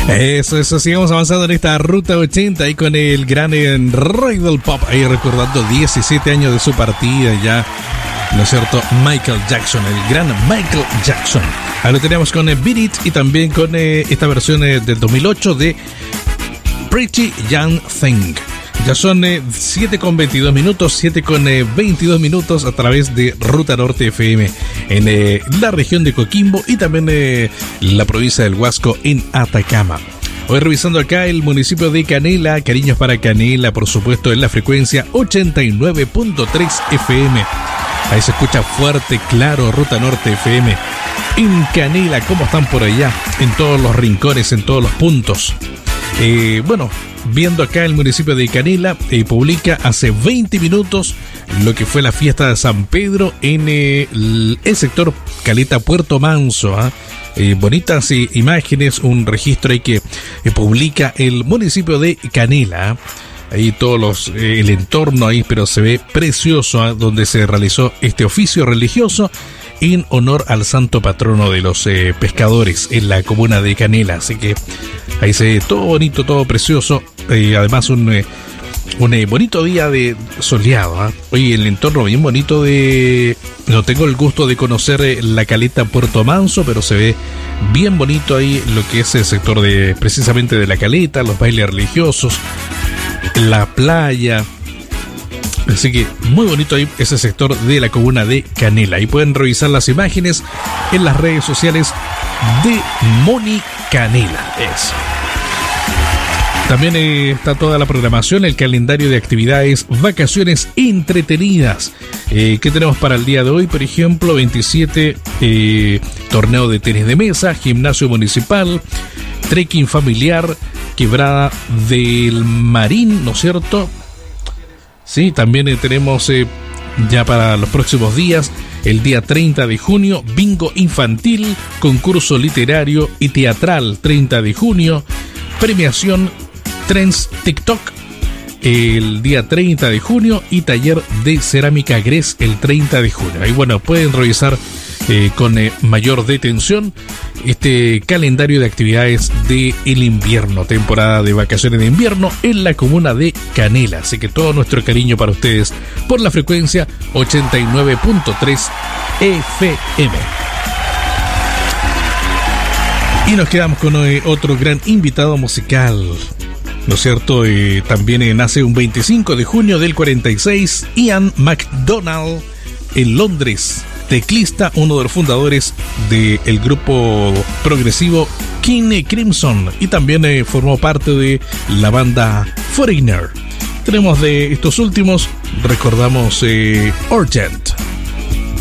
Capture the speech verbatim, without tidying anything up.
Eso, eso, sigamos avanzando en esta Ruta ochenta ahí con el gran rey del pop, ahí recordando diecisiete años de su partida ya, ¿no es cierto? Michael Jackson, el gran Michael Jackson. Ahí lo tenemos con eh, Beat It y también con eh, esta versión eh, del dos mil ocho de Pretty Young Thing. Ya son eh, siete con veintidós minutos, siete con veintidós minutos a través de Ruta Norte F M en eh, la región de Coquimbo y también eh, la provincia del Huasco en Atacama. Hoy revisando acá el municipio de Canela, cariños para Canela, por supuesto en la frecuencia ochenta y nueve punto tres F M. Ahí se escucha fuerte, claro, Ruta Norte F M. En Canela, ¿cómo están por allá? En todos los rincones, en todos los puntos. Eh, bueno, viendo acá el municipio de Canela, eh, publica hace veinte minutos lo que fue la fiesta de San Pedro en eh, el, el sector Caleta Puerto Manso. ¿eh? Eh, bonitas eh, imágenes, un registro ahí que eh, publica el municipio de Canela. ¿eh? Ahí todos los, eh, el entorno ahí, pero se ve precioso, ¿eh? Donde se realizó este oficio religioso en honor al santo patrono de los eh, pescadores en la comuna de Canela. Así que ahí se ve todo bonito, todo precioso. Eh, además un, eh, un eh, bonito día de soleado. ¿eh? Oye, el entorno bien bonito de... No tengo el gusto de conocer eh, la caleta Puerto Manso, pero se ve bien bonito ahí lo que es el sector de precisamente de la caleta, los bailes religiosos, la playa. Así que muy bonito ahí ese sector de la comuna de Canela. Y pueden revisar las imágenes en las redes sociales de Moni Canela. Eso. También eh, está toda la programación, el calendario de actividades, vacaciones entretenidas. Eh, ¿Qué tenemos para el día de hoy? Por ejemplo, veintisiete, eh, torneo de tenis de mesa, gimnasio municipal, trekking familiar, quebrada del Marín, ¿no es cierto? Sí, también eh, tenemos eh, ya para los próximos días, el día treinta de junio, bingo infantil, concurso literario y teatral, treinta de junio, premiación Trends TikTok, el día treinta de junio y taller de cerámica Gres el treinta de junio. Ahí bueno, pueden revisar eh, con eh, mayor detención este calendario de actividades del invierno, temporada de vacaciones de invierno en la comuna de Canela. Así que todo nuestro cariño para ustedes por la frecuencia ochenta y nueve punto tres F M. Y nos quedamos con eh, otro gran invitado musical, ¿no es cierto? Eh, también eh, nace un veinticinco de junio del cuarenta y seis, Ian MacDonald en Londres. Teclista, uno de los fundadores del grupo progresivo King Crimson y también eh, formó parte de la banda Foreigner. Tenemos de estos últimos, recordamos eh, Urgent.